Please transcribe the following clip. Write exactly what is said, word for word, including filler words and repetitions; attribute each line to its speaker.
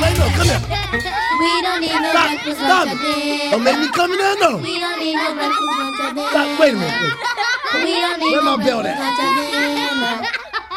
Speaker 1: wait, no, come here.
Speaker 2: We don't need no
Speaker 1: Stop,
Speaker 2: breakfast
Speaker 1: stop
Speaker 2: lunch or
Speaker 1: it.
Speaker 2: dinner.
Speaker 1: Don't make me come in there, no.
Speaker 2: We don't need no breakfast lunch or dinner.
Speaker 1: Stop, wait a minute, wait.
Speaker 2: We don't need
Speaker 1: Where
Speaker 2: no
Speaker 1: my belt
Speaker 2: breakfast
Speaker 1: at?
Speaker 2: lunch or dinner.